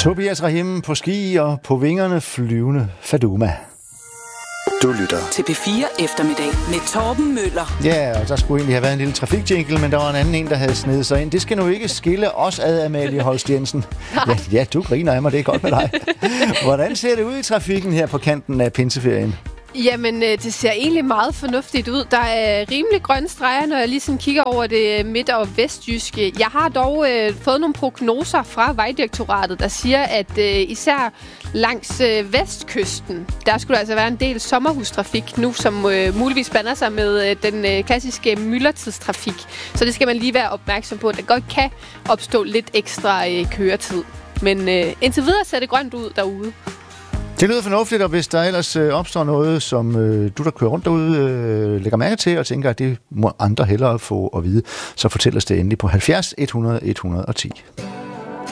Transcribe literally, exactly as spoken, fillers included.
Tobias Rahim på ski og på vingerne flyvende Faduma. Du lytter til P fire eftermiddag med Torben Møller. Ja, og der skulle egentlig have været en lille trafikjingle, men der var en anden en, der havde snedet sig ind. Det skal nu ikke skille os ad, Amalie Holst Jensen. Ja, ja, du griner af mig, det er godt med dig. Hvordan ser det ud i trafikken her på kanten af pinseferien? Jamen, det ser egentlig meget fornuftigt ud. Der er rimelig grønne streger, når jeg lige sådan kigger over det midt- og vestjyske. Jeg har dog øh, fået nogle prognoser fra Vejdirektoratet, der siger, at øh, især langs øh, vestkysten, der skulle der altså være en del sommerhustrafik nu, som øh, muligvis blander sig med øh, den øh, klassiske myldretidstrafik. Så det skal man lige være opmærksom på, at der godt kan opstå lidt ekstra øh, køretid. Men øh, indtil videre ser det grønt ud derude. Det lyder fornuftigt, og hvis der ellers øh, opstår noget, som øh, du, der kører rundt derude, øh, lægger mærke til og tænker, at det må andre hellere få at vide, så fortæl os det endelig på halvfjerds et hundrede et hundrede og ti.